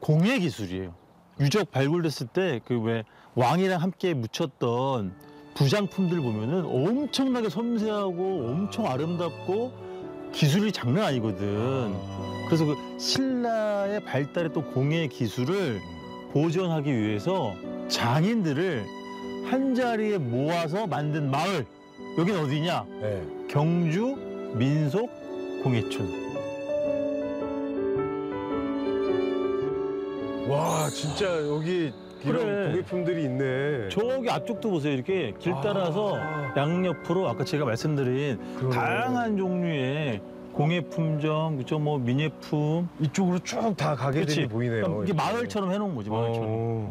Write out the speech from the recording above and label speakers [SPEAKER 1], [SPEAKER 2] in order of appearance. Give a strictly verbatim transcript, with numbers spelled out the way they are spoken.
[SPEAKER 1] 공예 기술이에요. 유적 발굴됐을 때 그 왜 왕이랑 함께 묻혔던 부장품들 보면은 엄청나게 섬세하고 엄청 아름답고 기술이 장난 아니거든. 그래서 그 신라의 발달했던 공예 기술을 보존하기 위해서 장인들을 한 자리에 모아서 만든 마을. 여긴 어디냐?
[SPEAKER 2] 네.
[SPEAKER 1] 경주 민속 공예촌.
[SPEAKER 2] 와, 진짜 여기 이런
[SPEAKER 1] 그래.
[SPEAKER 2] 공예품들이 있네.
[SPEAKER 1] 저기 앞쪽도 보세요. 이렇게 길 따라서
[SPEAKER 2] 아.
[SPEAKER 1] 양옆으로 아까 제가 말씀드린
[SPEAKER 2] 그러네.
[SPEAKER 1] 다양한 종류의 공예 품종, 그죠? 뭐 미nie품.
[SPEAKER 2] 이쪽으로 쭉 다 가게들이
[SPEAKER 1] 그치?
[SPEAKER 2] 보이네요.
[SPEAKER 1] 그러니까 이게 마을처럼 해놓은 거지, 마을처럼.
[SPEAKER 2] 어.